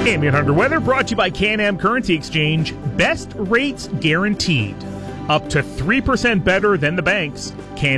AM 800 weather brought to you by Can-Am Currency Exchange. Best rates guaranteed. Up to 3% better than the banks.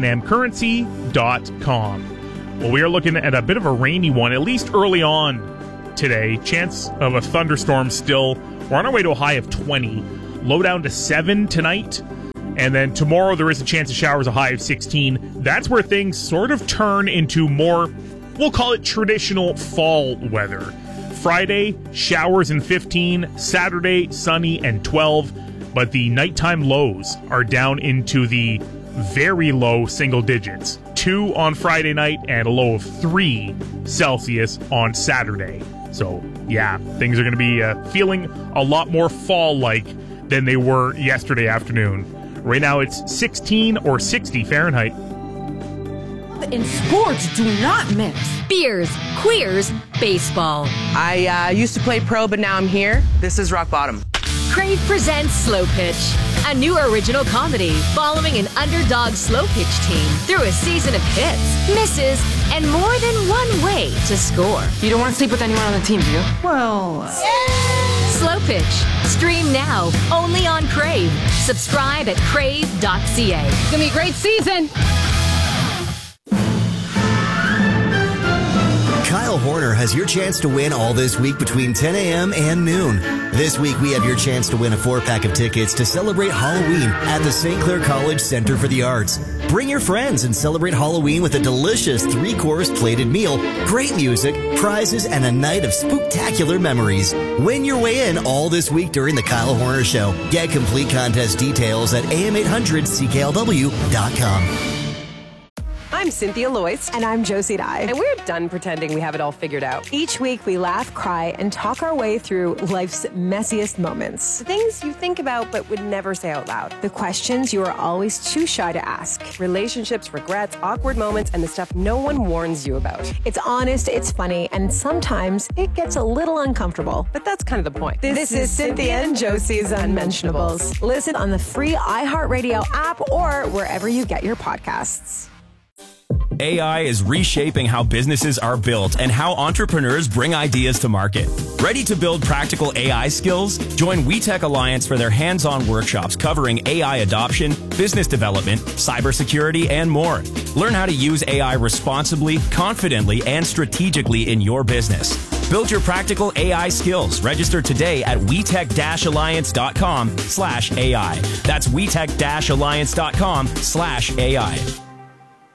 CanAmCurrency.com. Well, we are looking at a bit of a rainy one, at least early on today. Chance of a thunderstorm still. We're on our way to a high of 20. Low down to 7 tonight. And then tomorrow there is a chance of showers, a high of 16. That's where things sort of turn into more, we'll call it traditional fall weather. Friday, showers and 15. Saturday, sunny and 12. But the nighttime lows are down into the very low single digits. 2 on Friday night and a low of 3 Celsius on Saturday. So, yeah, things are going to be feeling a lot more fall-like than they were yesterday afternoon. Right now it's 16 or 60 Fahrenheit. In sports, do not mix. Beers, queers, baseball. I used to play pro, but now I'm here. This is rock bottom. Crave presents Slow Pitch, a new original comedy following an underdog slow pitch team through a season of hits, misses, and more than one way to score. You don't want to sleep with anyone on the team, do you? Well... Slow Pitch. Stream now, only on Crave. Subscribe at crave.ca. It's going to be a great season. Kyle Horner has your chance to win all this week between 10 a.m. and noon. This week, we have your chance to win a 4-pack of tickets to celebrate Halloween at the St. Clair College Center for the Arts. Bring your friends and celebrate Halloween with a delicious 3-course plated meal, great music, prizes, and a night of spooktacular memories. Win your way in all this week during the Kyle Horner Show. Get complete contest details at am800cklw.com. I'm Cynthia Loyce. And I'm Josie Dye. And we're done pretending we have it all figured out. Each week we laugh, cry, and talk our way through life's messiest moments. The things you think about but would never say out loud. The questions you are always too shy to ask. Relationships, regrets, awkward moments, and the stuff no one warns you about. It's honest, it's funny, and sometimes it gets a little uncomfortable. But that's kind of the point. This is Cynthia and Josie's Unmentionables. Listen on the free iHeartRadio app or wherever you get your podcasts. AI is reshaping how businesses are built and how entrepreneurs bring ideas to market. Ready to build practical AI skills? Join WeTech Alliance for their hands-on workshops covering AI adoption, business development, cybersecurity, and more. Learn how to use AI responsibly, confidently, and strategically in your business. Build your practical AI skills. Register today at wetech-alliance.com/AI. That's wetech-alliance.com/AI.